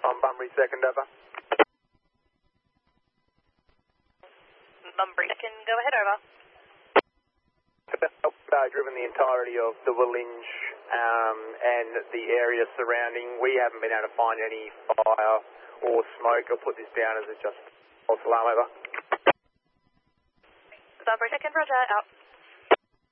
On Bunbury 2nd, over. Bunbury 2nd, go ahead, over. Driven the entirety of the Willinge and the area surrounding. We haven't been able to find any fire or smoke. I'll put this down as just false alarm, over. Bunbury 2nd, roger, out.